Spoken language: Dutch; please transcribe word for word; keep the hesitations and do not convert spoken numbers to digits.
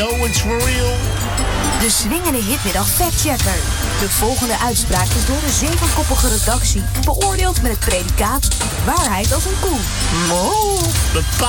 Oh, it's for real. De swingende hitmiddag factchecker. De volgende uitspraak is door de zevenkoppige redactie beoordeeld met het predicaat waarheid als een koe. Oh, bepaald.